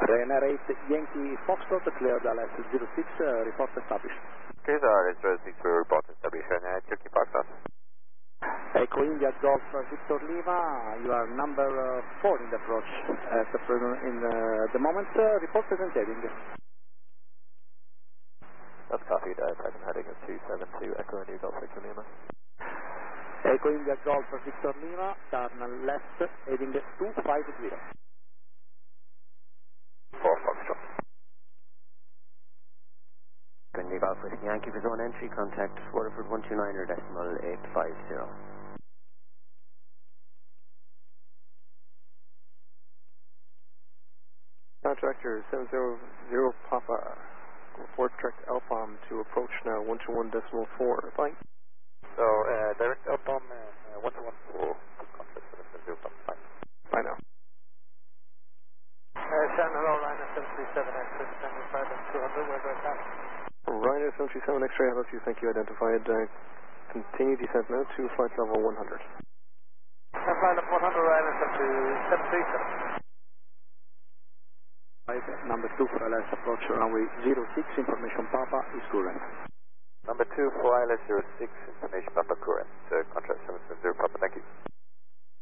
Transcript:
Ryanair 8 Yankee Foxtrot, cleared LS 06, report established. Okay, the LS 06 will report established. Ryanair 8 Yankee Foxtrot. Echo India Golf Victor Lima, you are number 4 in the approach at the moment, report present heading. That's copied, present heading is 272 Echo India Golf Victor Lima. Echo India Golf Victor Lima, turn left, heading 250. 4 Foxtrot. India Golf Whiskey Yankee for zone entry, contact Waterford 129.850. Contractor 700 Papa, report direct LPOM to approach now 121.4, fine. So, direct LPOM 114, contract 700 Papa, fine. Fine now. Shannon, hello, Ryanair 737 X-ray, descending 200, where do I pass? Ryanair 737 X-ray, how about you? Thank you, identified. Continue descent now to flight level 100. Flight level 100, Ryanair 737. Number 2 for LS approach runway 06, information Papa is current. Number 2 for ILS 06, information Papa current, contract 770 Papa, thank you.